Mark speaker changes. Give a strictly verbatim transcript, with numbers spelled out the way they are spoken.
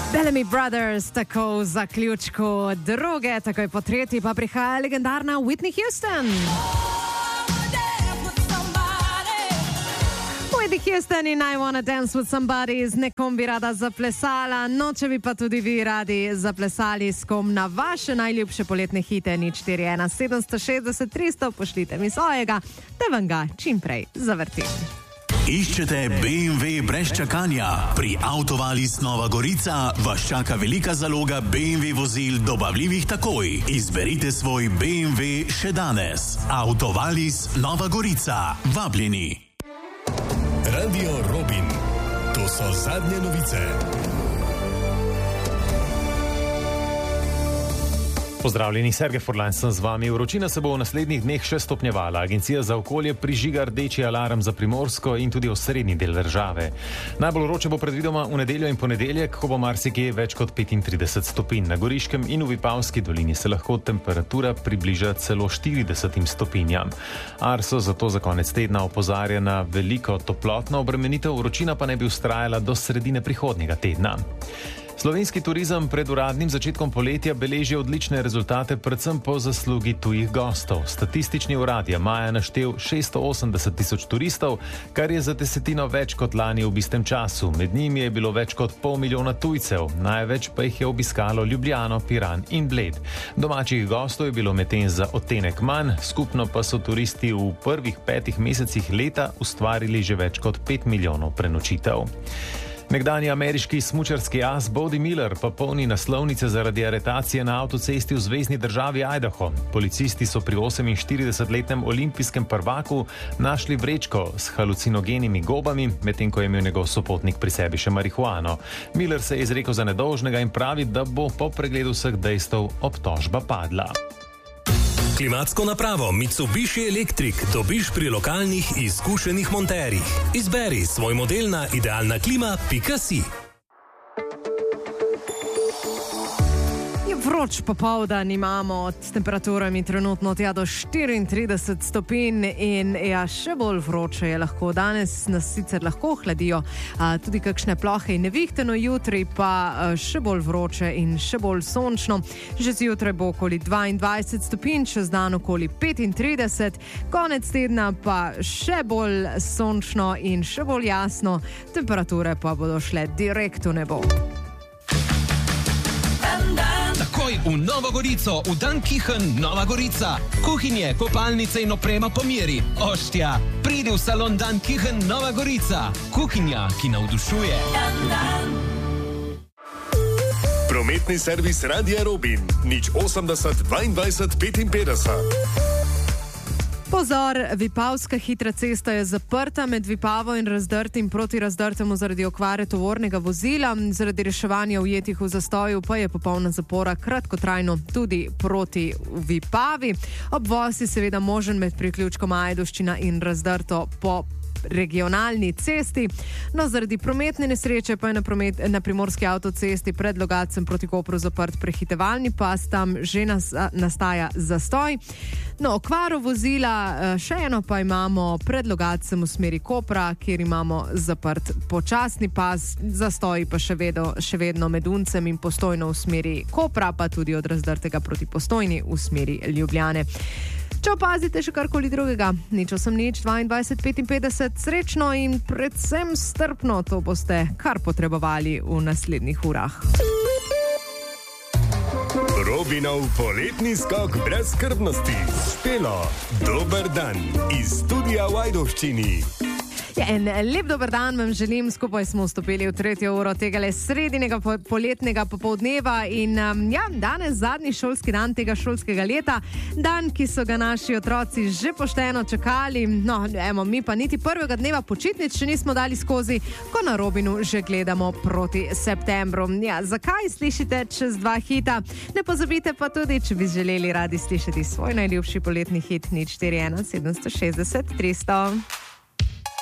Speaker 1: Bellamy Brothers, tako v zaključku druge, takoj po tretji pa prihaja legendarna Whitney Houston. Whitney Houston in I Wanna Dance With Somebody, z nekom bi rada zaplesala, no če bi pa tudi vi radi zaplesali s kom na vaše najljubše poletne hite, nič štiri ena sedem šestdeset tristo, pošljite mi svojega, da vam ga čim prej zavrtim.
Speaker 2: Iščete B M W brez čakanja? Pri Autovalis Nova Gorica vas čaka velika zaloga B M W vozil dobavljivih takoj. Izberite svoj B M W še danes. Autovalis Nova Gorica. Vabljeni.
Speaker 3: Radio Robin. To so zadnje novice.
Speaker 4: Pozdravljeni, Sergej Furlan sem z vami. Vročina se bo v naslednjih dneh še stopnjevala. Agencija za okolje prižiga rdeči alarm za Primorsko in tudi osrednji del države. Najbolj vroče bo predvidoma v nedeljo in ponedeljek, ko bo marsikje več kot petintrideset stopinj. Na Goriškem in v Vipavski dolini se lahko temperatura približa celo štiridesetim stopinjam. Arso zato za konec tedna opozarja na veliko toplotno obremenitev, vročina pa ne bi vztrajala do sredine prihodnjega tedna. Slovenski turizem pred uradnim začetkom poletja beleži odlične rezultate, predvsem po zaslugi tujih gostov. Statistični urad je maja naštel šeststo osemdeset tisoč turistov, kar je za desetino več kot lani v istem času. Med njimi je bilo več kot pol milijona tujcev, največ pa jih je obiskalo Ljubljano, Piran in Bled. Domačih gostov je bilo medtem za odtenek manj, skupno pa so turisti v prvih petih mesecih leta ustvarili že več kot pet milijonov prenočitev. Nekdanji ameriški smučarski as Bode Miller pa polni naslovnice zaradi aretacije na avtocesti v zvezni državi Idaho. Policisti so pri oseminštiridesetletnem olimpijskem prvaku našli vrečko s halucinogenimi gobami, medtem ko je imel njegov sopotnik pri sebi še marihuano. Miller se je izrekel za nedolžnega in pravi, da bo po pregledu vseh dejstev obtožba padla.
Speaker 3: Klimatsko napravo Mitsubishi Electric dobiš pri lokalnih izkušenih monterjih. Izberi svoj model na idealna klima pika si.
Speaker 1: Vroč popoldan imamo s temperaturami trenutno tja do štiriintrideset stopinj in ja, še bolj vroče je lahko. Danes nas sicer lahko hladijo a, tudi kakšne plohe in nevihteno, jutri pa a, še bolj vroče in še bolj sončno. Že zjutraj bo okoli dvaindvajset stopinj, čez dan okoli petintrideset, konec tedna pa še bolj sončno in še bolj jasno, temperature pa bodo šle direkt v nebo.
Speaker 5: Takoj v Novo Gorico, v Dunkichen Nova Gorica. Kuhinje, kopalnice in oprema po meri. Oštja, pridi v salon Dunkichen Nova Gorica. Kuhinja, ki navdušuje.
Speaker 3: Prometni servis Radia Robin. Nič osemdeset dvaindvajset petinpetdeset.
Speaker 1: Pozor, Vipavska hitra cesta je zaprta med Vipavo in Razdrtim proti Razdrtemu zaradi okvare tovornega vozila. Zaradi reševanja ujetih v zastoju pa je popolna zapora kratkotrajno tudi proti Vipavi. Obvoz je seveda možen med priključkom Ajdovščina in Razdrto po regionalni cesti. No, zaradi prometne nesreče pa je na, promet, na primorski avtocesti pred Logacem proti Kopru zaprt prehitevalni pas, tam že nas, nastaja zastoj. No, okvaro vozila še eno pa imamo pred Logacem v smeri Kopra, kjer imamo zaprt počasni pas, zastoj pa še vedno, še vedno med Uncem in Postojno v smeri Kopra, pa tudi od Razdrtega proti Postojni v smeri Ljubljane. Če opazite še karkoli drugega, nič osem nič dvaindvajset petinpetdeset, srečno in predvsem strpno, to boste kar potrebovali v naslednjih urah.
Speaker 3: Robinov poletni skok brez skrbnosti. Špelo, dober dan iz studia v Ajdovščini.
Speaker 1: Ja, en lep dober dan vam želim, skupaj smo vstopili v tretjo uro tega sredinega poletnega popoldneva in um, ja, danes zadnji šolski dan tega šolskega leta, dan, ki so ga naši otroci že pošteno čakali. No, emo, mi pa niti prvega dneva počitnic še nismo dali skozi, ko na Robinu že gledamo proti septembru. Ja, zakaj slišite čez dva hita? Ne pozabite pa tudi, če bi želeli radi slišati svoj najljubši poletni hit, nič štiri ena sedem šestdeset tristo.